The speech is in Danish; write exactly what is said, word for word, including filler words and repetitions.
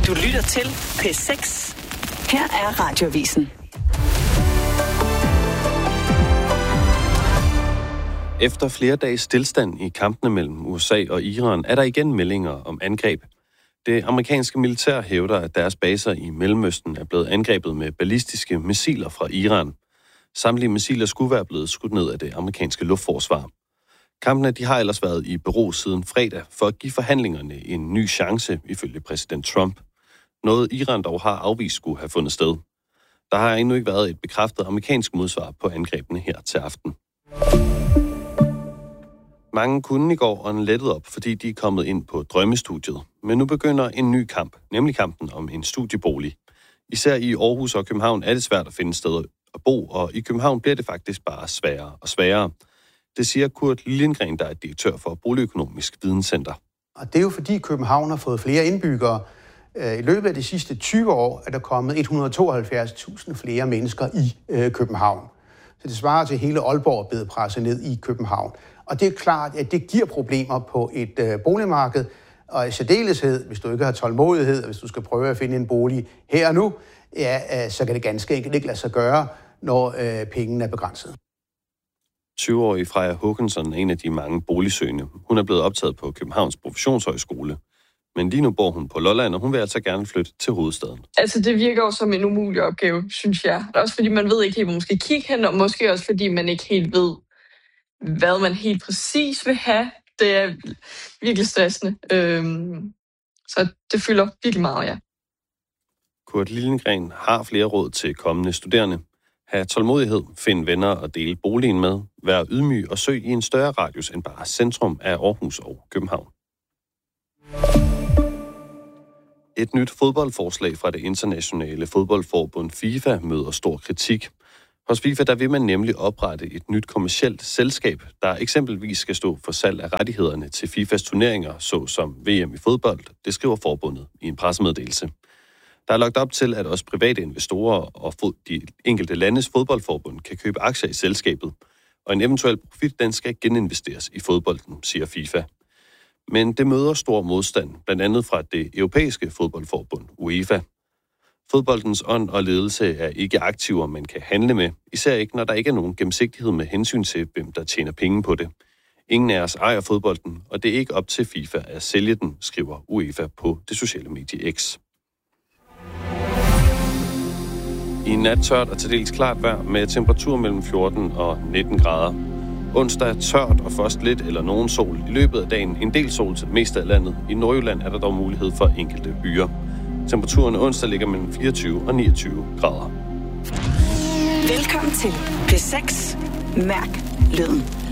Du lytter til P seks. Her er Radioavisen. Efter flere dages stillstand i kampene mellem U S A og Iran, er der igen meldinger om angreb. Det amerikanske militær hævder, at deres baser i Mellemøsten er blevet angrebet med ballistiske missiler fra Iran. Samtlige missiler skulle være blevet skudt ned af det amerikanske luftforsvar. Kampene de har ellers været i bero siden fredag for at give forhandlingerne en ny chance, ifølge præsident Trump. Noget Iran dog har afvist skulle have fundet sted. Der har endnu ikke været et bekræftet amerikansk modsvar på angrebene her til aften. Mange kunne i går ånde lettet op, fordi de er kommet ind på drømmestudiet. Men nu begynder en ny kamp, nemlig kampen om en studiebolig. Især i Aarhus og København er det svært at finde steder at bo, og i København bliver det faktisk bare sværere og sværere. Det siger Kurt Lilliengren, der er direktør for Boligøkonomisk Videnscenter. Og det er jo fordi København har fået flere indbyggere. I løbet af de sidste tyve år er der kommet et hundrede og tooghalvfjerds tusind flere mennesker i øh, København. Så det svarer til hele Aalborg blevet presset ned i København. Og det er klart, at det giver problemer på et øh, boligmarked, og i særdeleshed, hvis du ikke har tålmodighed, og hvis du skal prøve at finde en bolig her og nu, ja, øh, så kan det ganske enkelt ikke lade sig gøre, når øh, pengene er begrænset. tyve-årige Freja Håkansson er en af de mange boligsøgende. Hun er blevet optaget på Københavns Professionshøjskole. Men lige nu bor hun på Lolland, og hun vil altså gerne flytte til hovedstaden. Altså, det virker jo som en umulig opgave, synes jeg. Også fordi man ved ikke helt, hvor man skal kigge hen, og måske også fordi man ikke helt ved, hvad man helt præcis vil have. Det er virkelig stressende. Øhm, så det fylder virkelig meget, ja. Kurt Lilliengren har flere råd til kommende studerende. Ha' tålmodighed, find venner og dele boligen med. Vær ydmyg og søg i en større radius end bare centrum af Aarhus og København. Et nyt fodboldforslag fra det internationale fodboldforbund FIFA møder stor kritik. Hos FIFA der vil man nemlig oprette et nyt kommercielt selskab, der eksempelvis skal stå for salg af rettighederne til FIFAs turneringer, såsom V M i fodbold, det skriver forbundet i en pressemeddelelse. Der er lagt op til, at også private investorer og de enkelte landes fodboldforbund kan købe aktier i selskabet, og en eventuel profit den skal geninvesteres i fodbolden, siger FIFA. Men det møder stor modstand, blandt andet fra det europæiske fodboldforbund, UEFA. Fodboldens ånd og ledelse er ikke aktiver, man kan handle med, især ikke, når der ikke er nogen gennemsigtighed med hensyn til, hvem der tjener penge på det. Ingen af os ejer fodbolden, og det er ikke op til FIFA at sælge den, skriver UEFA på det sociale medie X. I nat tørt og til dels klart vejr med temperatur mellem fjorten og nitten grader. Onsdag er tørt og først lidt eller nogen sol. I løbet af dagen en del sol til det meste af landet. I Nordjylland er der dog mulighed for enkelte byer. Temperaturen onsdag ligger mellem fireogtyve og niogtyve grader. Velkommen til P seks. Mærk lyden.